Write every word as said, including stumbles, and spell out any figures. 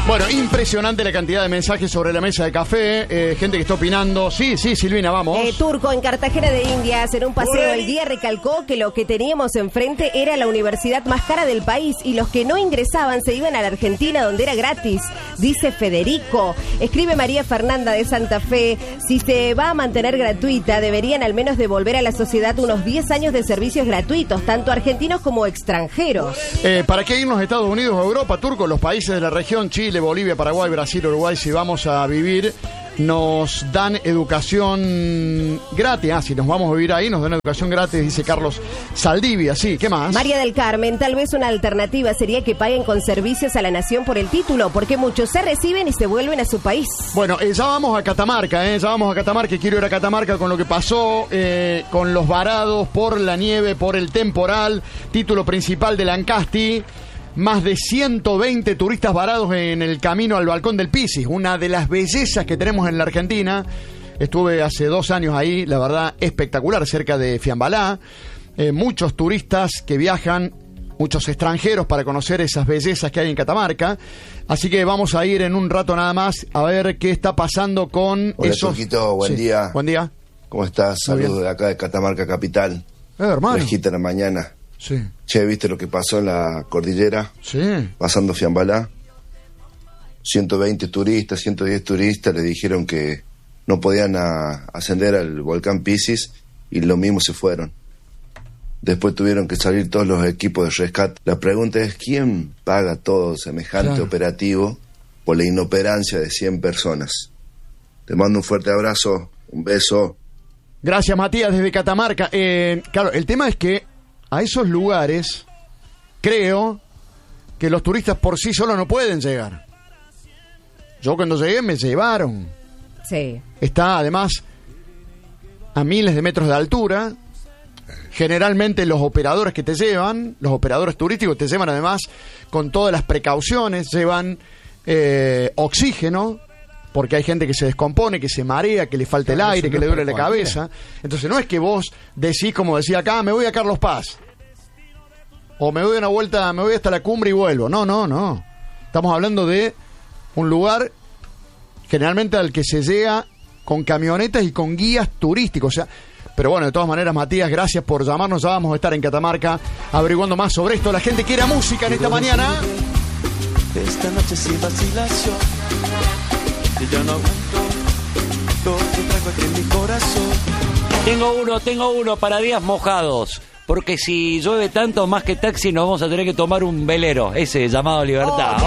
Bueno, impresionante la cantidad de mensajes sobre la mesa de café, eh, gente que está opinando. Sí, sí, Silvina, vamos. Eh, Turco, en Cartagena de Indias, en un paseo el día recalcó que lo que teníamos enfrente era la universidad más cara del país y los que no ingresaban se iban a la Argentina donde era gratis, dice Federico. Escribe María Fernanda de Santa Fe, si se va a mantener gratuita, deberían al menos devolver a la sociedad unos diez años de servicios gratuitos, tanto argentinos como extranjeros. Eh, ¿Para qué irnos a Estados Unidos o Europa, Turco? Los países de la región, Chile, Bolivia, Paraguay, Brasil, Uruguay, si vamos a vivir, nos dan educación gratis. Ah, si nos vamos a vivir ahí, nos dan educación gratis, dice Carlos Saldivia. Sí, ¿qué más? María del Carmen, tal vez una alternativa sería que paguen con servicios a la nación por el título, porque muchos se reciben y se vuelven a su país. Bueno, eh, ya vamos a Catamarca, eh, ya vamos a Catamarca, quiero ir a Catamarca con lo que pasó, eh, con los varados por la nieve, por el temporal, título principal de Lancasti. Más de ciento veinte turistas varados en el camino al Balcón del Pisis, una de las bellezas que tenemos en la Argentina. Estuve hace dos años ahí, la verdad, espectacular, cerca de Fiambalá. Eh, muchos turistas que viajan, muchos extranjeros para conocer esas bellezas que hay en Catamarca. Así que vamos a ir en un rato nada más a ver qué está pasando con Hola, esos... Turquito, buen sí. día. Buen día. ¿Cómo estás? Muy Saludos bien. de acá de Catamarca Capital. Eh, hermano. Fresquita en la mañana. Sí. Che, ¿viste lo que pasó en la cordillera? Sí. Pasando Fiambalá. ciento veinte turistas, ciento diez turistas le dijeron que no podían a, ascender al volcán Pisis y lo mismo se fueron. Después tuvieron que salir todos los equipos de rescate. La pregunta es, ¿quién paga todo semejante Claro. operativo por la inoperancia de cien personas? Te mando un fuerte abrazo, un beso. Gracias, Matías, desde Catamarca. Eh, claro, el tema es que a esos lugares, creo que los turistas por sí solos no pueden llegar. Yo cuando llegué me llevaron. Sí. Está además a miles de metros de altura. Generalmente los operadores que te llevan, los operadores turísticos te llevan además con todas las precauciones, llevan eh, oxígeno, porque hay gente que se descompone, que se marea, que le falta el Claro, aire, eso que no le es duele la para cualquiera. cabeza. Entonces no es que vos decís, como decía acá, me voy a Carlos Paz, o me doy una vuelta, me voy hasta la cumbre y vuelvo. No, no, no. Estamos hablando de un lugar generalmente al que se llega con camionetas y con guías turísticos. O sea, pero bueno, de todas maneras, Matías, gracias por llamarnos. Ya vamos a estar en Catamarca averiguando más sobre esto. La gente quiere música en esta mañana. Esta noche sin vacilación, que ya no aguanto lo que traigo aquí en mi corazón. Tengo uno, tengo uno para días mojados. Porque si llueve tanto, más que taxi, nos vamos a tener que tomar un velero. Ese llamado Libertad.